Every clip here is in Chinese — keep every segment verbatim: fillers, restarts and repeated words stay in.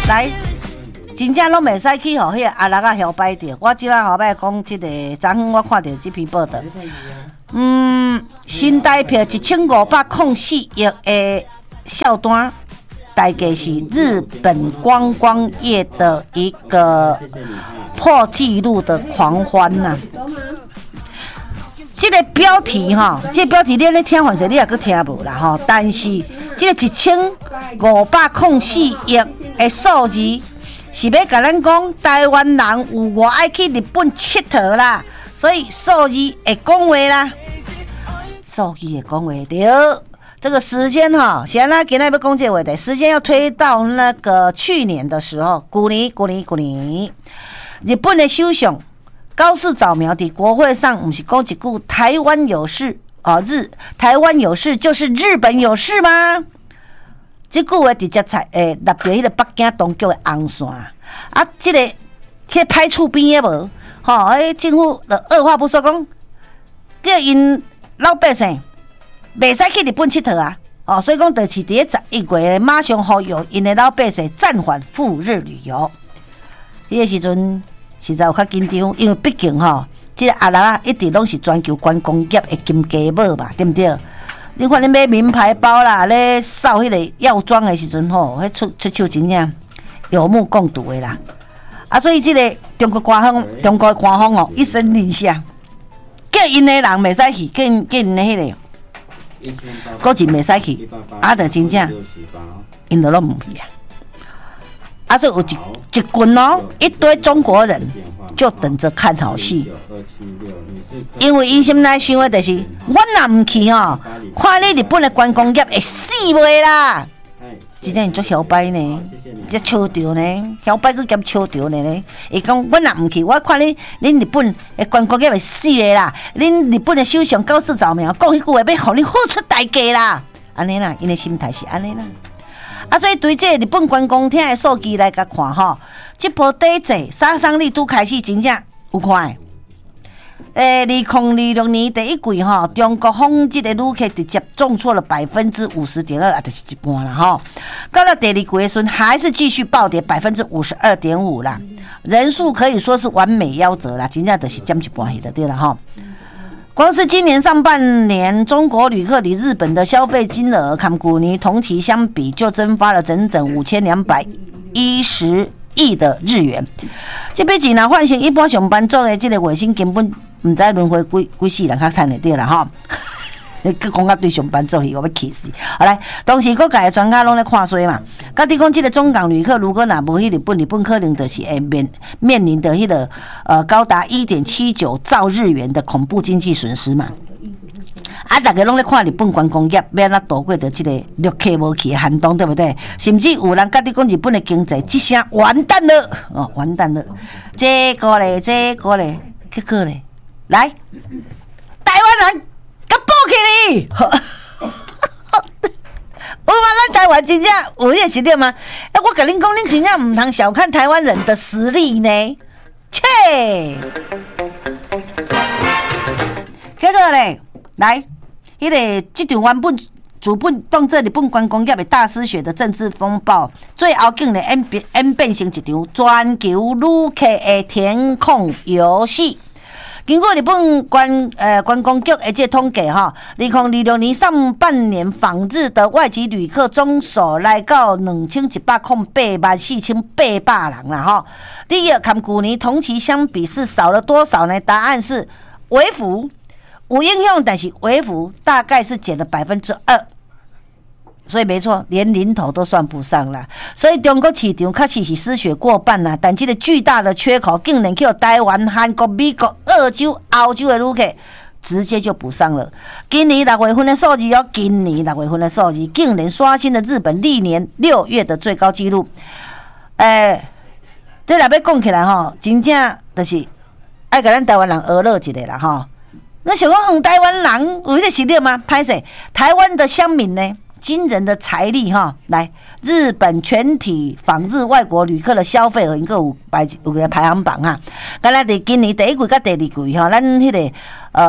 来，真正拢袂使去，互迄个阿六啊摇摆着。我即摆后摆讲，即个昨昏我看到即篇报道，嗯，新台票一千五百零四亿的销单，大概是日本观光业的一个破纪录的狂欢呐、啊。这个标题哈，这个标题你咧听反正你也搁听无啦吼，但是这个一千五百零四亿的数字，是要甲咱讲台湾人有偌爱去日本佚佗啦，所以数字会讲话啦，数字会讲话对。这个时间哈，现在今天要讲这个话题，时间要推到那个去年的时候，去年、去年、去年，日本的首相高市早苗在国会上不是讲一句台湾有事啊，日台湾有事就是日本有事吗？这句话直接在诶立在迄个北京当局的红线啊，这个去歹厝边的无，吼、哦，诶政府就二话不说讲，叫因老百姓袂使去日本佚佗啊，哦，所以讲就是伫十一月马上呼吁因的老百姓暂缓赴日旅游。迄个时阵实在有较紧张，因为毕竟吼，即、这个阿六啊一直拢是全球观光业的金鸡母嘛，对不对？你看你买名牌包啦，咧扫迄个药妆的时阵吼，迄出出手真正有目共睹的啦。啊，所以即个中国官方，中国官方哦，一声令下，叫因的人袂使去，叫因叫因的迄个，国人袂使去，啊，就真正因都拢唔去啊。啊，所以有一一群哦，一堆中国人就等着看好戏，因为因心内想的就是，我若唔去吼，看你日本的观光业会死袂啦。真正足摇摆呢，这笑着呢，摇摆去兼笑着呢。伊讲我若唔去，我看你恁日本的观光业会死的啦。恁日本的首相高市早苗讲迄句话，要互你付出代价啦。安尼啦，因的心态是安尼啦。啊，所以对这日本观光厅的数据来甲看吼，这波第一季杀伤力都开始真正有看的。诶，二零二六年第一季吼，中国访这个旅客直接重挫了百分之五十点二，啊，就是一半啦吼。到了第二季的时候，还是继续暴跌百分之五十二点五啦，人数可以说是完美夭折啦，真正就是减一半去就对了吼。光是今年上半年，中国旅客离日本的消费金额，跟去年同期相比，就蒸发了整整五千两百一十亿的日元。这笔钱若换成一般上班族的这个月薪，根本唔知轮回几几世人较赚得到啦吼。你佮讲啊对上班族去，我要气死！好来，当时各界的专家拢咧看衰嘛。甲你讲，这个中港旅客如果若无去日本，日本可能就是会面面临的迄、那个呃高达一点七九兆日元的恐怖经济损失嘛。啊，大家拢咧看日本观光业要哪度过着这个陆客无去的寒冬，对不对？甚至有人甲你讲日本的经济即声完蛋了，哦，完蛋了。这个咧，这个咧，结果咧，来，台湾人。起你，我话咱台湾真正有迄个实力吗？哎，我甲恁讲，恁真正唔通小看台湾人的实力呢。切，结果咧，来，迄、那个这场原本主本当做日本观光业的大失血的政治风暴，最后竟然演变演变成一场全球旅客的填空游戏。经过日本观呃观光局的这个统计哈，二零二六年上半年访日的外籍旅客总数来到两千一百零八万四千八百人啦哈。第一，跟去年同期相比是少了多少呢？答案是微幅，有影响，但是微幅大概是减了百分之二。所以没错，连零头都算不上啦。所以中国市场确实是失血过半啦，但这个巨大的缺口竟然叫台湾、韩国、美国、澳洲、欧洲的旅客直接就补上了。今年六月份的数字哦，今年六月份的数字竟然刷新了日本历年六月的最高纪录。诶、欸，这若要讲起来吼，真正就是爱甲咱台湾人娱乐一下啦吼。那想讲，台湾人有这个实力吗？歹势，台湾的乡民呢？惊人的财力哈！来，日本全体访日外国旅客的消费额应该有排有个排行榜哈。刚才伫今年第一季甲第二季哈，咱迄、那个呃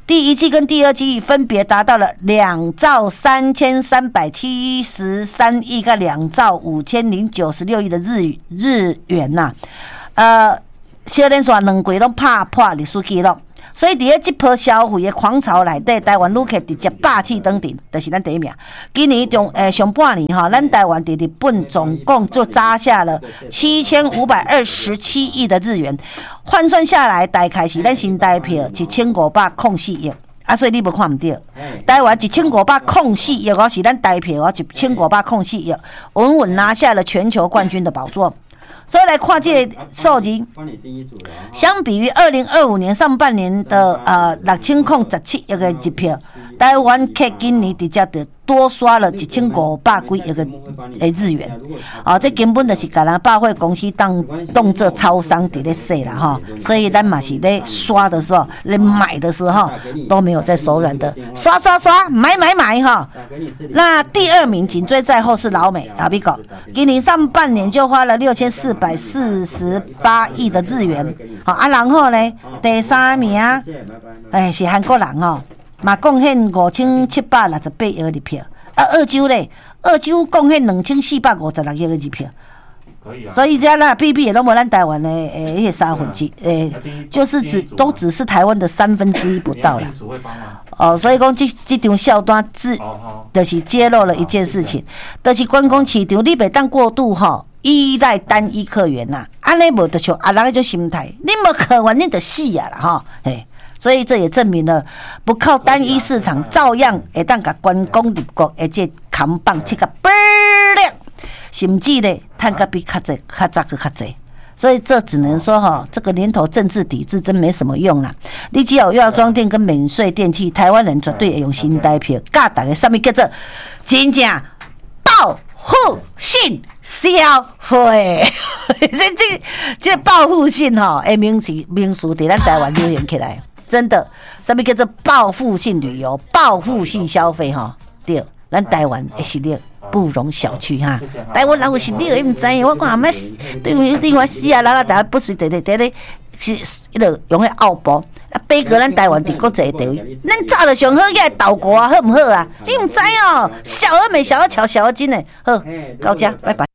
第一季跟第二季分别达到了两兆三千三百七十三亿跟两兆五千零九十六亿的日日元呐、啊，呃，小连续两季拢拍破历史纪录。所以，伫咧这波消费的狂潮内底，台湾旅客直接霸气登顶，就是咱第一名。今年中诶上半年哈，咱台湾伫日本总共就砸下了七千五百二十七亿的日元，换算下来，大概是咱新台票一千五百零四亿。啊，所以你无看唔到，台湾一千五百零四亿哦，是咱台票哦，一千五百零四亿，稳稳拿下了全球冠军的宝座。所以来看这个数字，相比于二零二五年上半年的呃六千零十七亿的日票，台湾客今年直接就多刷了一千五百几亿的日元，哦，这根本就是甲咱百货公司当当做超商伫咧说啦哈，所以咱嘛是咧刷的时候，咧买的时候都没有在手软的，刷刷刷，买买买哈。那第二名紧追在后是老美啊，美国，今年上半年就花了六千四百四十八亿的日元，好啊，然后呢，第三名啊，哎是韩国人哦。嘛贡献五千七百六十八亿的日票，啊，澳洲咧，澳洲贡献两千四百五十六亿的日票，可以啊。所以这那比比也都无咱台湾的诶迄三分之，诶，就是只都只是台湾的三分之一不到啦。哦，所以讲这这场笑单自，就是揭露了一件事情，就是观光市场你袂当过度吼依赖单一客源呐，安尼无得像啊人迄种心态，你无客源你就死啊啦吼，嘿。所以这也证明了，不靠单一市场，照样会当甲观光入国，而且扛棒切个倍儿亮，甚至呢，赚个比较济、较早个较济。所以这只能说哈，这个年头政治抵制真没什么用啦。你只要有药妆店跟免税电器，台湾人绝对会用新台票，教大家什么叫做真正报复性消费。这这这报复性哈，诶名词名词在咱台湾流行起来。真的，什么叫做报复性旅游、报复性消费哈？对，咱台湾的实力不容小觑哈。台湾人有实力，你唔知影，我讲阿妈对面对我死啊，人啊，大家不是得得得咧，是迄个用迄奥博啊，比过咱台湾伫国际地位，咱早就上好个岛国啊，好唔好啊？你唔知哦，小而美，小而巧，小而精诶。好，到这，拜拜。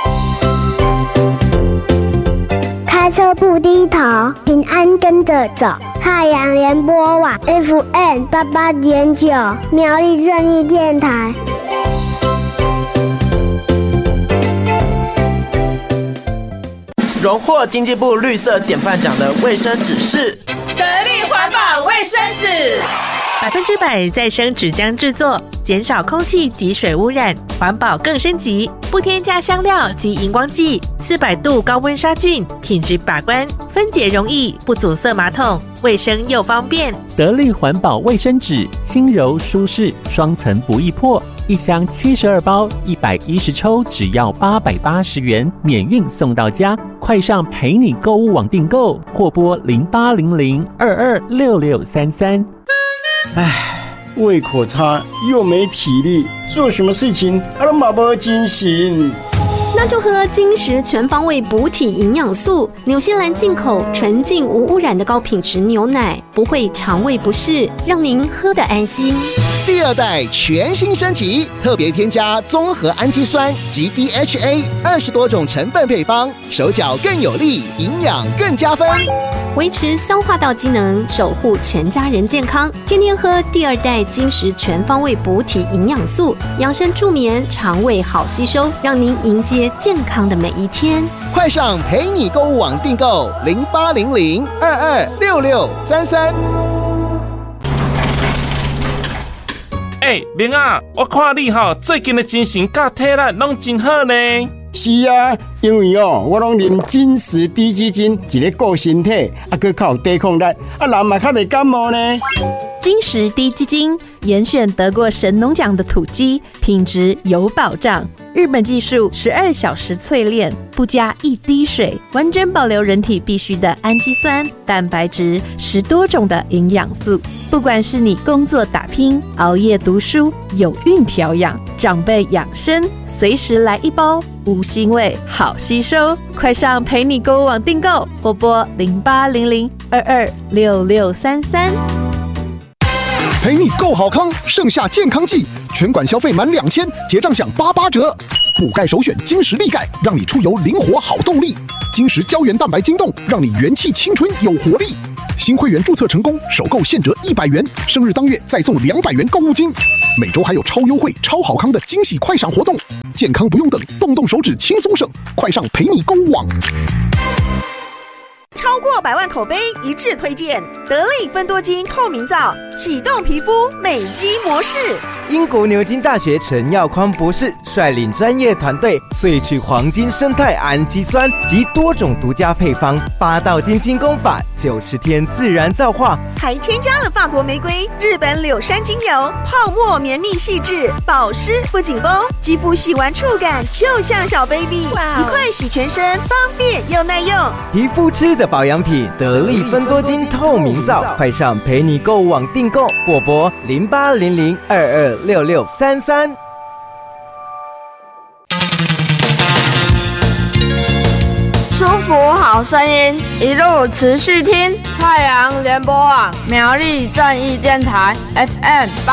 开车不低头，平安跟着走。太阳联播网 F M 八八点九，苗栗正义电台。 荣获经济部绿色典范奖的卫生纸是得力环保卫生纸， 百分之百再生纸浆制作，减少空气及水污染，环保更升级，不添加香料及荧光剂，四百度高温杀菌，品质把关，分解容易，不阻塞马桶，卫生又方便。 得力环保卫生纸，轻柔舒适，双层不易破，一箱七十二包，一百一十抽，只要八百八十元，免运送到家。快上陪你购物网订购，或拨零八零零二二六六三三。 唉，胃口差又没体力，做什么事情啊都嘛无精神。 那就喝金石全方位补体营养素，纽西兰进口纯净无污染的高品质牛奶，不会肠胃不适，让您喝得安心。 第二代全新升级，特别添加综合氨基酸及 D H A 二十多种成分配方，手脚更有力，营养更加分， 维持消化道机能，守护全家人健康。天天喝第二代金石全方位补体营养素，养生助眠，肠胃好吸收，让您迎接健康的每一天。 快上陪你购物网订购零八零零二二六六三三。 哎，明啊，我看你吼最近的精神甲体力拢真好呢。 是啊，因为哦，我拢啉金石低基金，一个顾身体，啊，佮较有抵抗力，啊，人嘛较袂感冒呢。 金石低基金严选得过神农奖的土鸡，品质有保障。日本技术十二小时淬炼，不加一滴水，完整保留人体必需的氨基酸、蛋白质，十多种的营养素。不管是你工作打拼、熬夜读书、有孕调养、长辈养生，随时来一包，无腥味，好吸收。快上陪你购物网订购，拨拨零八零零二二六六三三。 陪你够好康，盛夏健康季，全馆消费满两千，结账享八八折。补钙首选金石力钙，让你出游灵活好动力。金石胶原蛋白晶冻，让你元气青春有活力。新会员注册成功，首购现折一百元，生日当月再送两百元购物金。每周还有超优惠、超好康的惊喜快闪活动，健康不用等，动动手指轻松省，快上陪你购物网。 超过百万口碑一致推荐得力芬多精透明皂，启动皮肤美肌模式。 英国牛津大学陈耀匡博士率领专业团队萃取黄金生态氨基酸及多种独家配方，八道精心工法，九十天自然皂化， 还添加了法国玫瑰、日本柳杉精油，泡沫绵密细致，保湿不紧绷，肌肤洗完触感就像小 baby， 一块洗全身，方便又耐用。 皮肤吃的保养品，得力芬多精透明皂，快上陪你购物网订购，或拨零八零零二二六六三三。 舒服好声音，一路持续听太阳联播网苗栗正义电台 F M。